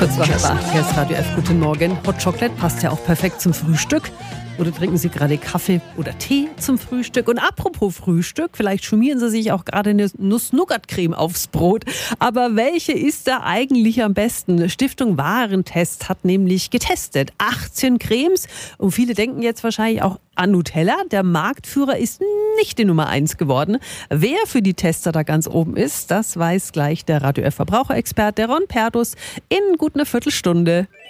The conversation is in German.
Kurz nach halb 8, hier ist Radio F. Guten Morgen. Hot Chocolate passt ja auch perfekt zum Frühstück. Oder trinken Sie gerade Kaffee oder Tee zum Frühstück? Und apropos Frühstück, vielleicht schmieren Sie sich auch gerade eine Nuss-Nougat-Creme aufs Brot. Aber welche ist da eigentlich am besten? Stiftung Warentest hat nämlich getestet 18 Cremes. Und viele denken jetzt wahrscheinlich auch an Nutella. Der Marktführer ist nicht die Nummer 1 geworden. Wer für die Tester da ganz oben ist, das weiß gleich der Radio F Verbraucherexperte Ron Perdus in gut einer Viertelstunde.